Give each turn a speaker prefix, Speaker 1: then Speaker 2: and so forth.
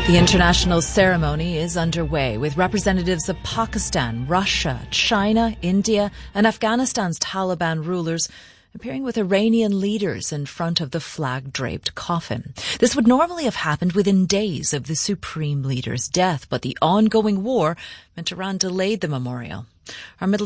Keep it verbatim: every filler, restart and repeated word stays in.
Speaker 1: The international ceremony is underway with representatives of Pakistan, Russia, China, India and Afghanistan's Taliban rulers appearing with Iranian leaders in front of the flag-draped coffin. This would normally have happened within days of the supreme leader's death, but the ongoing war meant Iran delayed the memorial. Our Middle